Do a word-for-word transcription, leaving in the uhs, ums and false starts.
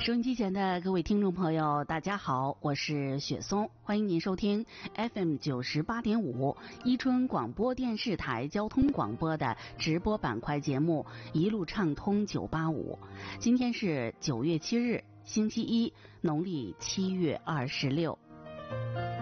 收音机前的各位听众朋友，大家好，我是雪松，欢迎您收听 F M 九十八点五伊春广播电视台交通广播的直播板块节目《一路畅通九八五》。今天是九月七日，星期一，农历七月二十六。